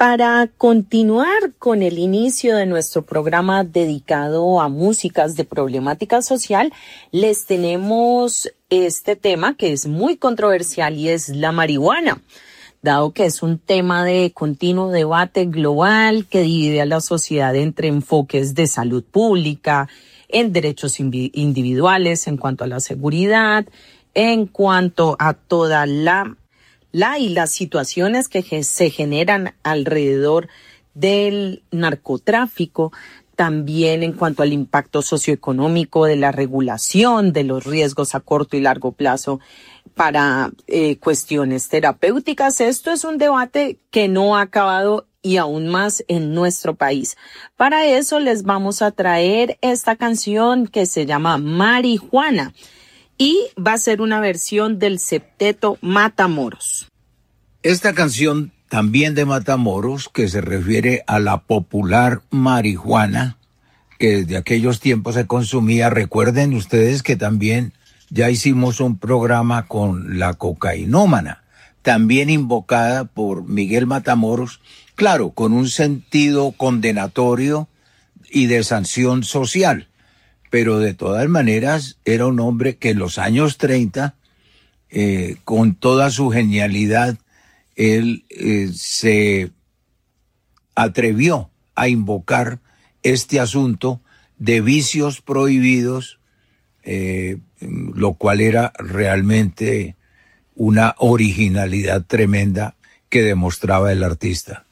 Para continuar con el inicio de nuestro programa dedicado a músicas de problemática social, les tenemos este tema que es muy controversial y es la marihuana, dado que es un tema de continuo debate global que divide a la sociedad entre enfoques de salud pública, en derechos individuales, en cuanto a la seguridad, en cuanto a toda las situaciones que se generan alrededor del narcotráfico, también en cuanto al impacto socioeconómico de la regulación, de los riesgos a corto y largo plazo para cuestiones terapéuticas. Esto es un debate que no ha acabado y aún más en nuestro país. Para eso les vamos a traer esta canción que se llama Marijuana. Y va a ser una versión del septeto Matamoros. Esta canción también de Matamoros, que se refiere a la popular marihuana, que desde aquellos tiempos se consumía. Recuerden ustedes que también ya hicimos un programa con la cocainómana, también invocada por Miguel Matamoros, claro, con un sentido condenatorio y de sanción social. Pero de todas maneras era un hombre que en los años 30, con toda su genialidad, él se atrevió a invocar este asunto de vicios prohibidos, lo cual era realmente una originalidad tremenda que demostraba el artista.